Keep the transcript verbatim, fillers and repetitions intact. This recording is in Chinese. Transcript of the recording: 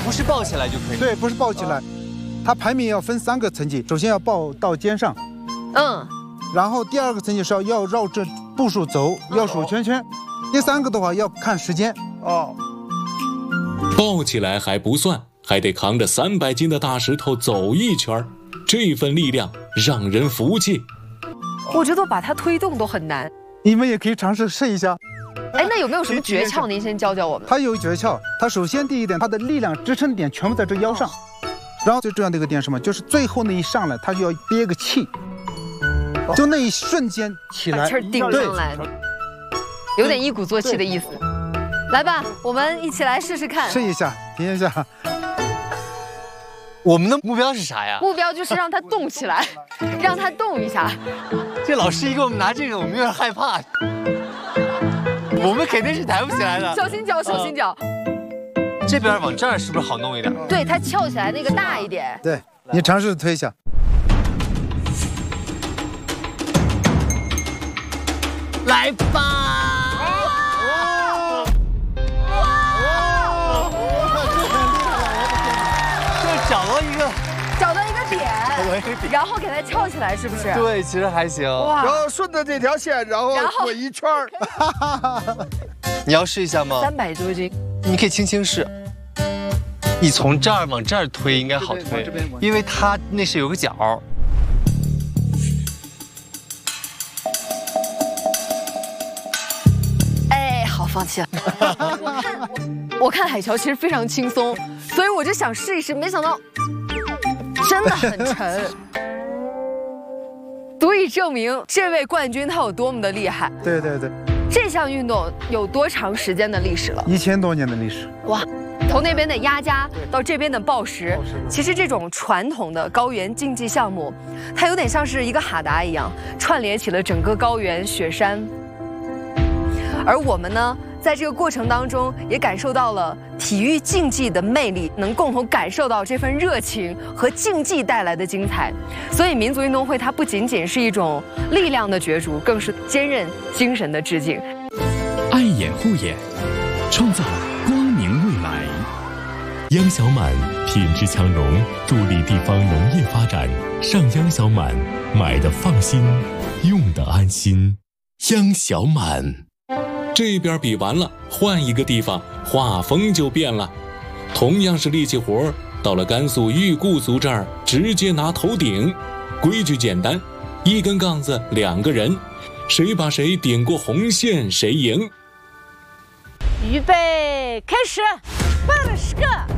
不是抱起来就可以。 对，不是抱起来，它排名要分三个层级，首先要抱到肩上， 嗯， 然后第二个层级是要要绕着步数走，要数圈圈，第三个的话要看时间。 哦， 抱起来还不算，还得扛着三百斤的大石头走一圈，这份力量让人服气。 我觉得把它推动都很难。 你们也可以尝试试一下。 哎，那有没有什么诀窍？您先教教我们。 它有诀窍，它首先第一点，它的力量支撑点全部在这腰上，然后最重要的一个点是什么？就是最后那一上来，它就要憋个气，就那一瞬间起来， 把气儿顶上来，有点一鼓作气的意思。来吧，我们一起来试试看。 试一下，体验一下。 我们的目标是啥呀？ 目标就是让它动起来，让它动一下。 这老师一给我们拿这个，我们有点害怕。我们肯定是抬不起来的。 小心脚，小心脚。 这边往这儿是不是好弄一点？ 对，它翘起来那个大一点。 对，你尝试推一下。 来吧！找到一个， 找到一个点，然后给它翘起来，是不是？ 对，其实还行。 哇！然后顺着这条线，然后滚一圈儿。 你要试一下吗？ 三百多斤， 你可以轻轻试。你从这儿往这儿推应该好推，因为它那是有个角。 哎，好，放弃了。我看，我看海桥其实非常轻松。所以我就想试一试，没想到真的很沉，足以证明这位冠军他有多么的厉害。 对对对， 这项运动有多长时间的历史了？ 一千多年的历史。 哇，从那边的压家到这边的抱石，其实这种传统的高原竞技项目，它有点像是一个哈达一样，串联起了整个高原雪山。而我们呢，在这个过程当中，也感受到了体育竞技的魅力，能共同感受到这份热情和竞技带来的精彩。所以，民族运动会它不仅仅是一种力量的角逐，更是坚韧精神的致敬。 爱眼护眼，创造光明未来。央小满品质强农，助力地方农业发展。上央小满，买的放心，用的安心。央小满。 这边比完了，换一个地方，画风就变了。同样是力气活，到了甘肃裕固族这儿，直接拿头顶。规矩简单，一根杠子两个人，谁把谁顶过红线，谁赢。 预备，开始，二十个。